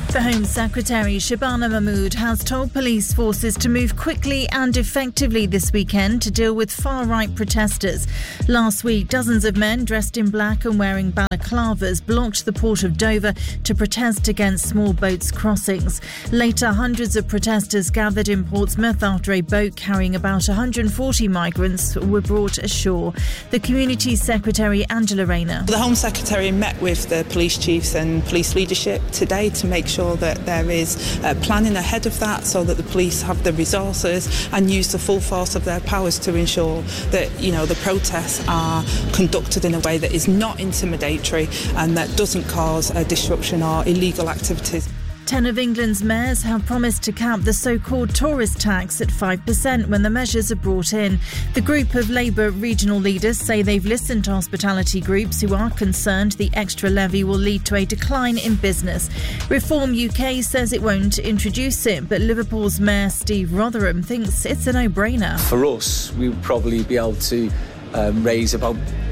The Home Secretary Shabana Mahmood has told police forces to move quickly and effectively this weekend to deal with far-right protesters. Last week, dozens of men dressed in black and wearing balaclavas blocked the port of Dover to protest against small boats crossings. Later, hundreds of protesters gathered in Portsmouth after a boat carrying about 140 migrants were brought ashore. The Community Secretary Angela Rayner. The Home Secretary met with the police chiefs and police leadership today to make sure that there is planning ahead of that so that the police have the resources and use the full force of their powers to ensure that, the protests are conducted in a way that is not intimidatory and that doesn't cause disruption or illegal activities. 10 of England's mayors have promised to cap the so-called tourist tax at 5% when the measures are brought in. The group of Labour regional leaders say they've listened to hospitality groups who are concerned the extra levy will lead to a decline in business. Reform UK says it won't introduce it, but Liverpool's Mayor Steve Rotherham thinks it's a no-brainer. For us, we would probably be able to raise about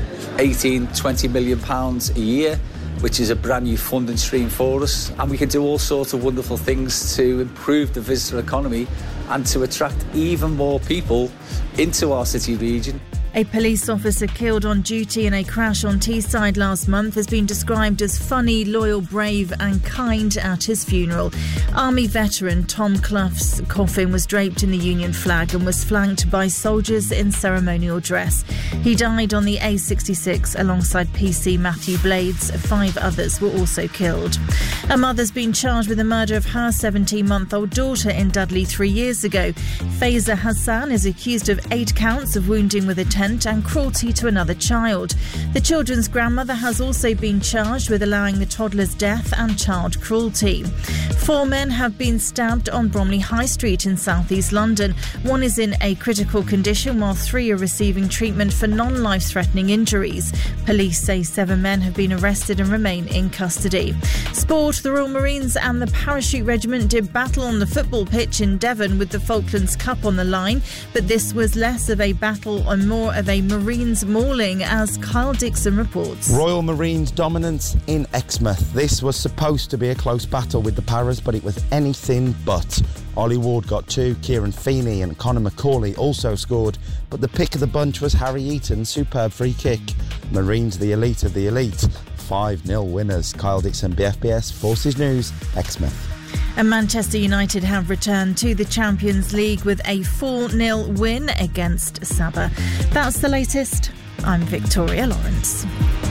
£18-20 million a year, which is a brand new funding stream for us, and we can do all sorts of wonderful things to improve the visitor economy and to attract even more people into our city region. A police officer killed on duty in a crash on Teesside last month has been described as funny, loyal, brave and kind at his funeral. Army veteran Tom Clough's coffin was draped in the Union flag and was flanked by soldiers in ceremonial dress. He died on the A66 alongside PC Matthew Blades. 5 others were also killed. A mother's been charged with the murder of her 17-month-old daughter in Dudley 3 years ago. Faiza Hassan is accused of 8 counts of wounding with intent and cruelty to another child. The children's grandmother has also been charged with allowing the toddler's death and child cruelty. 4 men have been stabbed on Bromley High Street in southeast London. 1 is in a critical condition while 3 are receiving treatment for non-life-threatening injuries. Police say 7 men have been arrested and remain in custody. Sport, the Royal Marines and the Parachute Regiment did battle on the football pitch in Devon with the Falklands Cup on the line, but this was less of a battle and more of a Marines mauling, as Kyle Dixon reports. Royal Marines dominance in Exmouth. This was supposed to be a close battle with the Paras, but it was anything but. Ollie Ward got 2, Kieran Feeney and Conor McCauley also scored, but the pick of the bunch was Harry Eaton's superb free kick. Marines the elite of the elite. 5-0 winners. Kyle Dixon, BFBS Forces News, Exmouth. And Manchester United have returned to the Champions League with a 4-0 win against Sabah. That's the latest. I'm Victoria Lawrence.